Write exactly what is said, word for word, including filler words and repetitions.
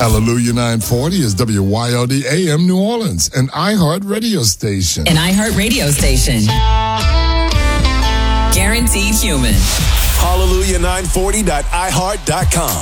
Hallelujah nine forty is W Y L D A M New Orleans, an iHeart radio station. An iHeart radio station. Guaranteed human. Hallelujah nine forty dot i heart dot com.